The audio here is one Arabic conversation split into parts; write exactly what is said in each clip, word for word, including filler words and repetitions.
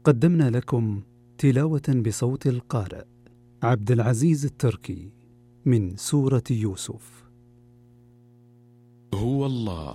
قدمنا لكم تلاوة بصوت القارئ عبد العزيز التركي من سورة يوسف. هو الله.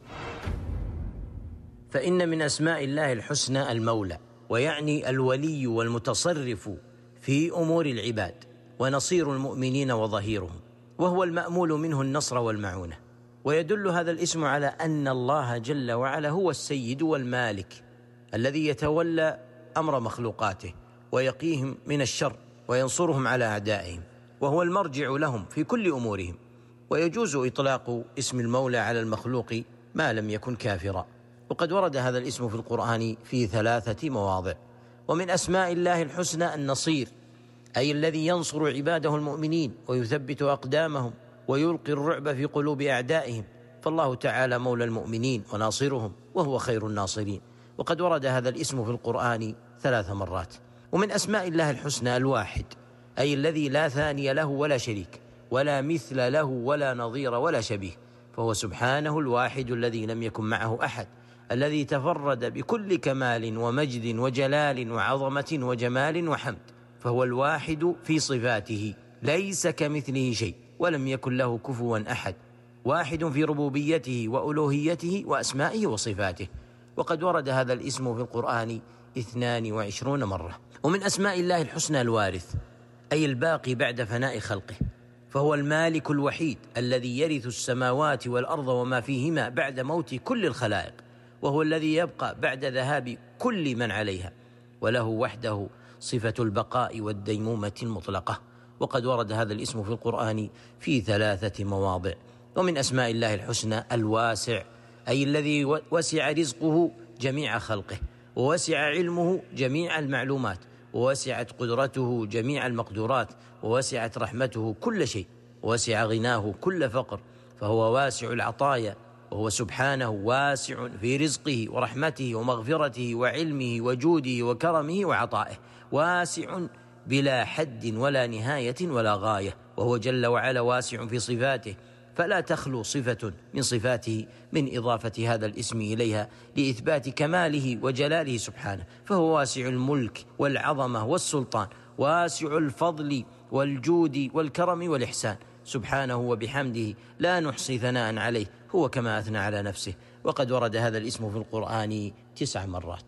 فإن من أسماء الله الحسنى المولى، ويعني الولي والمتصرف في أمور العباد ونصير المؤمنين وظهيرهم، وهو المأمول منه النصر والمعونة. ويدل هذا الاسم على أن الله جل وعلا هو السيد والمالك الذي يتولى أمر مخلوقاته ويقيهم من الشر وينصرهم على أعدائهم، وهو المرجع لهم في كل أمورهم. ويجوز إطلاق اسم المولى على المخلوق ما لم يكن كافرا، وقد ورد هذا الاسم في القرآن في ثلاثة مواضع. ومن أسماء الله الحسنى النصير، أي الذي ينصر عباده المؤمنين ويثبت أقدامهم ويلقي الرعب في قلوب أعدائهم، فالله تعالى مولى المؤمنين وناصرهم وهو خير الناصرين. وقد ورد هذا الاسم في القرآن ثلاث مرات. ومن أسماء الله الحسنى الواحد، أي الذي لا ثاني له ولا شريك ولا مثل له ولا نظير ولا شبيه، فهو سبحانه الواحد الذي لم يكن معه أحد، الذي تفرد بكل كمال ومجد وجلال وعظمة وجمال وحمد، فهو الواحد في صفاته ليس كمثله شيء ولم يكن له كفوا أحد، واحد في ربوبيته وألوهيته وأسمائه وصفاته. وقد ورد هذا الاسم في القرآن اثنان وعشرون مرة. ومن أسماء الله الحسنى الوارث، أي الباقي بعد فناء خلقه، فهو المالك الوحيد الذي يرث السماوات والأرض وما فيهما بعد موت كل الخلائق، وهو الذي يبقى بعد ذهاب كل من عليها، وله وحده صفة البقاء والديمومة المطلقة. وقد ورد هذا الاسم في القرآن في ثلاثة مواضع. ومن أسماء الله الحسنى الواسع، أي الذي وسع رزقه جميع خلقه، ووسع علمه جميع المعلومات، ووسعت قدرته جميع المقدورات، ووسعت رحمته كل شيء، ووسع غناه كل فقر، فهو واسع العطايا، وهو سبحانه واسع في رزقه ورحمته ومغفرته وعلمه وجوده وكرمه وعطائه، واسع بلا حد ولا نهاية ولا غاية، وهو جل وعلا واسع في صفاته، فلا تخلو صفة من صفاته من إضافة هذا الاسم إليها لإثبات كماله وجلاله سبحانه، فهو واسع الملك والعظمة والسلطان، واسع الفضل والجود والكرم والإحسان، سبحانه وبحمده لا نحصي ثناء عليه، هو كما أثنى على نفسه. وقد ورد هذا الاسم في القرآن تسع مرات.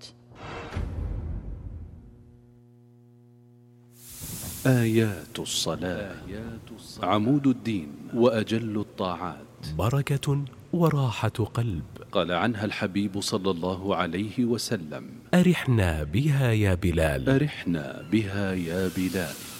آيات الصلاة عمود الدين وأجل الطاعات، بركة وراحة قلب. قال عنها الحبيب صلى الله عليه وسلم: أرحنا بها يا بلال، أرحنا بها يا بلال.